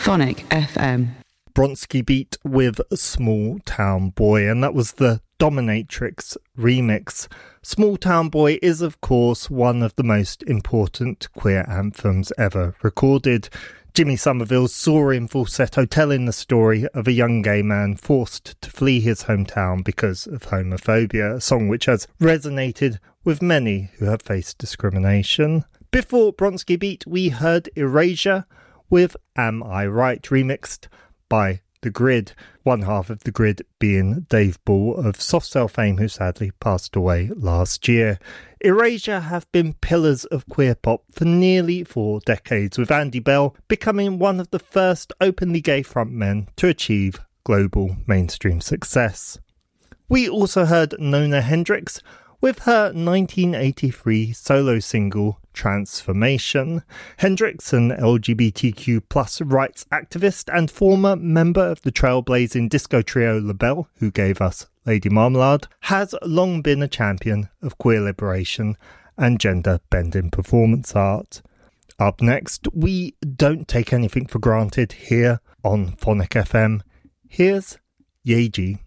Phonic FM. Bronski Beat with Small Town Boy, and that was the Dominatrix remix. Small Town Boy is, of course, one of the most important queer anthems ever recorded. Jimmy Somerville's soaring falsetto telling the story of a young gay man forced to flee his hometown because of homophobia, a song which has resonated with many who have faced discrimination. Before Bronski Beat, we heard Erasure with Am I Right, remixed by The Grid, one half of The Grid being Dave Ball of Soft Cell fame, who sadly passed away last year. Erasure have been pillars of queer pop for nearly 4 decades, with Andy Bell becoming one of the first openly gay frontmen to achieve global mainstream success. We also heard Nona Hendryx with her 1983 solo single Transformation. Hendryx, an LGBTQ+ rights activist and former member of the trailblazing disco trio LaBelle, who gave us Lady Marmalade, has long been a champion of queer liberation and gender-bending performance art. Up next, we don't take anything for granted here on Phonic FM. Here's Yeji.